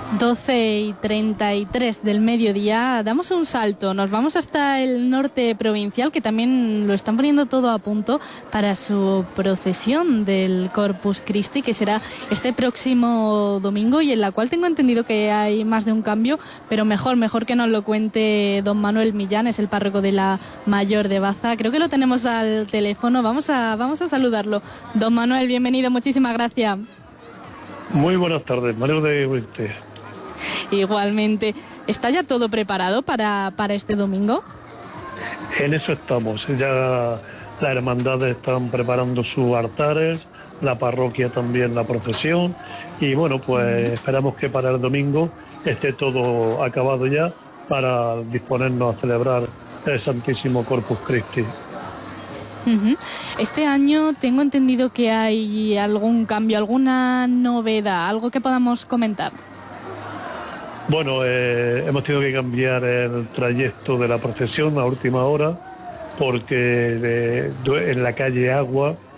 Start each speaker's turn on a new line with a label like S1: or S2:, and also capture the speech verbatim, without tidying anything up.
S1: doce y treinta y tres del mediodía, damos un salto, nos vamos hasta el norte provincial, que también lo están poniendo todo a punto para su procesión del Corpus Christi, que será este próximo domingo y en la cual tengo entendido que hay más de un cambio, pero mejor, mejor que nos lo cuente don Manuel Millán, es el párroco de la Mayor de Baza. Creo que lo tenemos al teléfono, vamos a, vamos a saludarlo. Don Manuel, bienvenido, muchísimas gracias.
S2: Muy buenas tardes, Mario de Oeste.
S1: Igualmente, ¿está ya todo preparado para, para este domingo?
S2: En eso estamos, ya las hermandades están preparando sus altares, la parroquia también la procesión y bueno, pues esperamos que para el domingo esté todo acabado ya para disponernos a celebrar el Santísimo Corpus Christi.
S1: Uh-huh. Este año tengo entendido que hay algún cambio, alguna novedad, algo que podamos comentar.
S2: Bueno, eh, hemos tenido que cambiar el trayecto de la procesión a última hora porque de, de, en la calle Agua